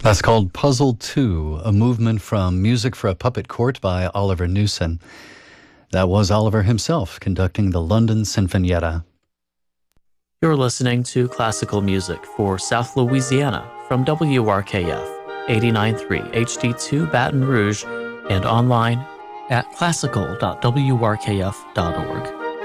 That's called Puzzle 2, a movement from Music for a Puppet Court by Oliver Newson. That was Oliver himself conducting the London Sinfonietta. You're listening to classical music for South Louisiana from WRKF 89.3 HD2 Baton Rouge and online at classical.wrkf.org.